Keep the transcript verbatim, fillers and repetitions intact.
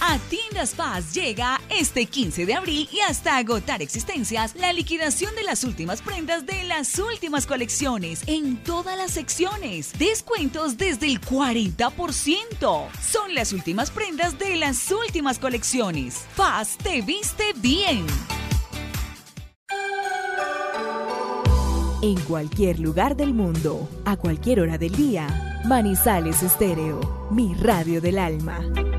A Tiendas Paz llega este quince de abril y hasta agotar existencias la liquidación de las últimas prendas de las últimas colecciones en todas las secciones. Descuentos desde el cuarenta por ciento. Son las últimas prendas de las últimas colecciones. Paz te viste bien. En cualquier lugar del mundo, a cualquier hora del día, Manizales Estéreo, mi radio del alma.